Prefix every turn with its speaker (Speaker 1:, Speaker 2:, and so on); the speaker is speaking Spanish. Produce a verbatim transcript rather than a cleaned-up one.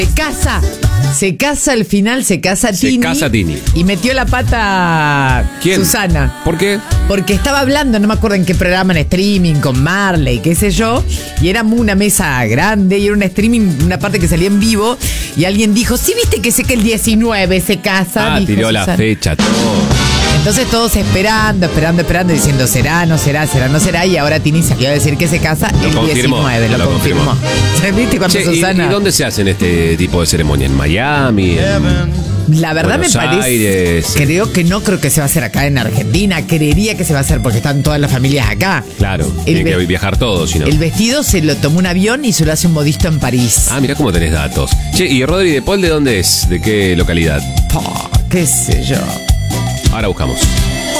Speaker 1: Se casa, se casa al final, se casa
Speaker 2: Se
Speaker 1: Tini.
Speaker 2: casa Tini.
Speaker 1: Y metió la pata
Speaker 2: ¿Quién?
Speaker 1: Susana.
Speaker 2: ¿Por qué?
Speaker 1: Porque estaba hablando, no me acuerdo en qué programa, en streaming, con Marley, qué sé yo. Y era una mesa grande y era un streaming, una parte que salía en vivo. Y alguien dijo, ¿sí viste que sé que el diecinueve se casa?
Speaker 2: Ah,
Speaker 1: dijo
Speaker 2: tiró la
Speaker 1: Susana.
Speaker 2: fecha, todo.
Speaker 1: Entonces todos esperando, esperando, esperando, diciendo será, no será, será, no será. Y ahora Tini salió a decir que se casa
Speaker 2: Lo
Speaker 1: el
Speaker 2: confirmó,
Speaker 1: diecinueve, lo,
Speaker 2: lo
Speaker 1: confirmó.
Speaker 2: confirmó.
Speaker 1: ¿Viste cuando
Speaker 2: Che, ¿y,
Speaker 1: Susana?
Speaker 2: ¿y dónde se hacen este tipo de ceremonia? ¿En Miami? ¿En
Speaker 1: La verdad
Speaker 2: Buenos
Speaker 1: me parece,
Speaker 2: Aires?
Speaker 1: creo que no creo que se va a hacer acá en Argentina. Creería que se va a hacer porque están todas las familias acá.
Speaker 2: Claro,
Speaker 1: El
Speaker 2: tienen que
Speaker 1: ve-
Speaker 2: viajar todos, si no.
Speaker 1: El vestido se lo tomó un avión y se lo hace un modisto en París.
Speaker 2: Ah, mirá cómo tenés datos. Che, ¿y Rodri de Paul de dónde es? ¿De qué localidad?
Speaker 1: Po, qué sé yo.
Speaker 2: Ahora buscamos.